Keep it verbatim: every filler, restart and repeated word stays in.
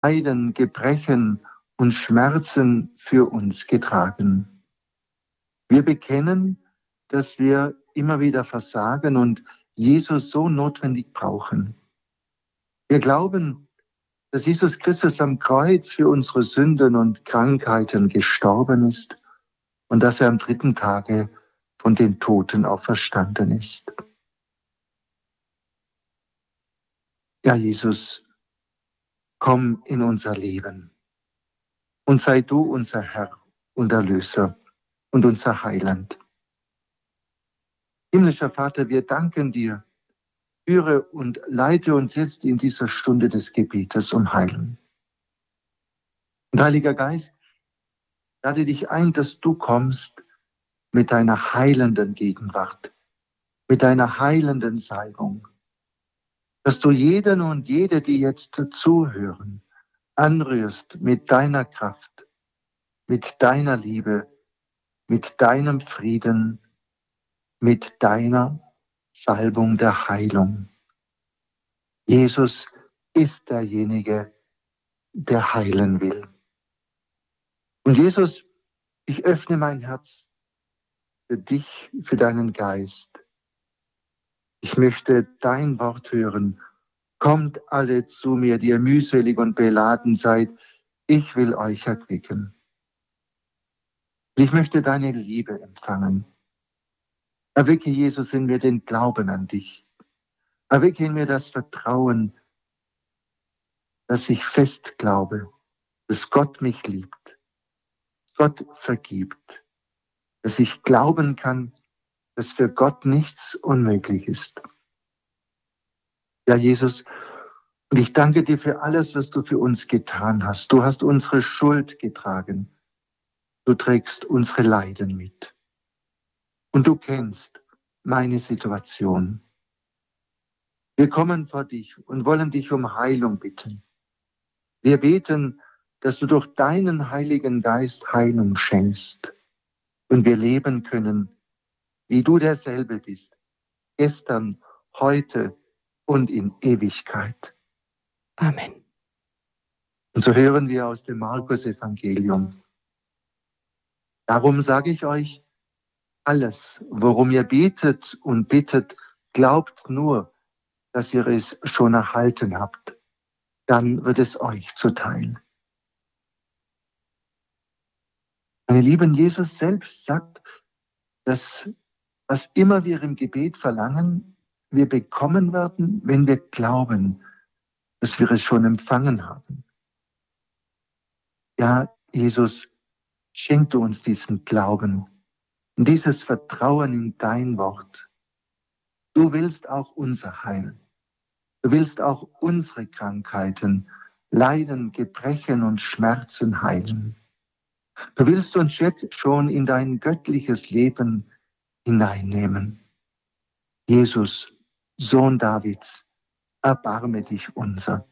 Leiden, Gebrechen und Schmerzen für uns getragen. Wir bekennen, dass wir immer wieder versagen und Jesus so notwendig brauchen. Wir glauben, dass Jesus Christus am Kreuz für unsere Sünden und Krankheiten gestorben ist und dass er am dritten Tage von den Toten auferstanden ist. Ja, Jesus, komm in unser Leben und sei du unser Herr und Erlöser und unser Heiland. Himmlischer Vater, wir danken dir. Führe und leite uns jetzt in dieser Stunde des Gebetes um Heilung. Und Heiliger Geist, lade dich ein, dass du kommst mit deiner heilenden Gegenwart, mit deiner heilenden Salbung, dass du jeden und jede, die jetzt zuhören, anrührst mit deiner Kraft, mit deiner Liebe, mit deinem Frieden, mit deiner Salbung der Heilung. Jesus ist derjenige, der heilen will. Und Jesus, ich öffne mein Herz für dich, für deinen Geist. Ich möchte dein Wort hören. Kommt alle zu mir, die ihr mühselig und beladen seid. Ich will euch erquicken. Ich möchte deine Liebe empfangen. Erwecke, Jesus, in mir den Glauben an dich. Erwecke in mir das Vertrauen, dass ich fest glaube, dass Gott mich liebt, dass Gott vergibt, dass ich glauben kann, dass für Gott nichts unmöglich ist. Ja, Jesus, und ich danke dir für alles, was du für uns getan hast. Du hast unsere Schuld getragen. Du trägst unsere Leiden mit. Und du kennst meine Situation. Wir kommen vor dich und wollen dich um Heilung bitten. Wir beten, dass du durch deinen Heiligen Geist Heilung schenkst und wir leben können, wie du derselbe bist, gestern, heute und in Ewigkeit. Amen. Und so hören wir aus dem Markus-Evangelium. Darum sage ich euch, alles, worum ihr betet und bittet, glaubt nur, dass ihr es schon erhalten habt. Dann wird es euch zuteil. Meine Lieben, Jesus selbst sagt, dass was immer wir im Gebet verlangen, wir bekommen werden, wenn wir glauben, dass wir es schon empfangen haben. Ja, Jesus, schenk du uns diesen Glauben und dieses Vertrauen in dein Wort. Du willst auch unser Heil. Du willst auch unsere Krankheiten, Leiden, Gebrechen und Schmerzen heilen. Du willst uns jetzt schon in dein göttliches Leben hineinnehmen. Jesus, Sohn Davids, erbarme dich unser.